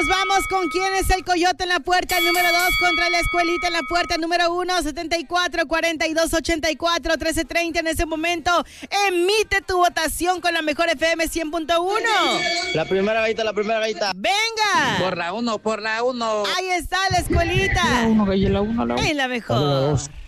vamos con quién es el coyote en la puerta, el número 2 contra la escuelita en la puerta, número 1, 74 42 84 13 30. En ese momento, emite tu votación con la mejor FM 100.1. La primera gallita. ¡Venga! Por la 1. Ahí está la escuelita. La 1, la 1. En la mejor.